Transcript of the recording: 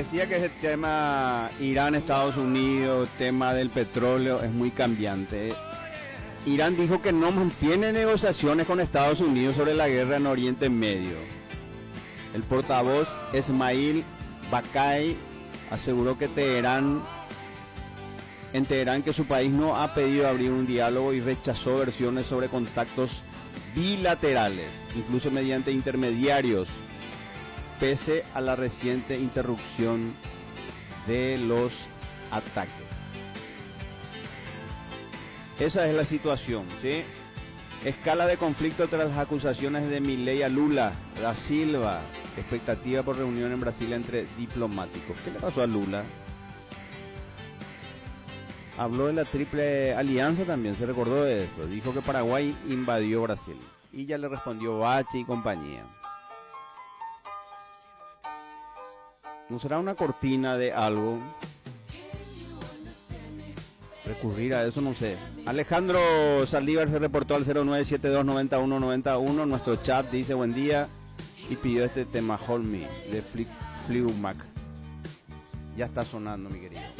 decía que ese tema Irán, Estados Unidos, tema del petróleo es muy cambiante. Irán dijo que no mantiene negociaciones con Estados Unidos sobre la guerra en Oriente Medio. El portavoz Esmail Bakai aseguró que en Teherán que su país no ha pedido abrir un diálogo y rechazó versiones sobre contactos bilaterales, incluso mediante intermediarios, pese a la reciente interrupción de los ataques. Esa es la situación, ¿sí? Escala de conflicto tras las acusaciones de Milei a Lula da Silva. Expectativa por reunión en Brasil entre diplomáticos. ¿Qué le pasó a Lula? Habló de la triple alianza también, se recordó de eso. Dijo que Paraguay invadió Brasil. Y ya le respondió Bache y compañía. ¿No será una cortina de algo? Recurrir a eso, no sé. Alejandro Saldívar se reportó al 09729191. Nuestro chat dice buen día y pidió este tema Hold Me de Fleetwood Mac. Ya está sonando, mi querido.